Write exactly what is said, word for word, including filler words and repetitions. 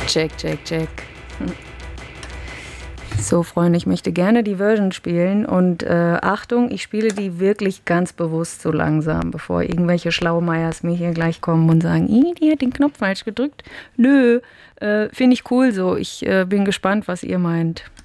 Check, check, check. So, Freunde, ich möchte gerne die Version spielen und äh, Achtung, ich spiele die wirklich ganz bewusst so langsam, bevor irgendwelche Schlaumeiers mir hier gleich kommen und sagen, Ih, die hat den Knopf falsch gedrückt. Nö, äh, finde ich cool so. Ich äh, bin gespannt, was ihr meint.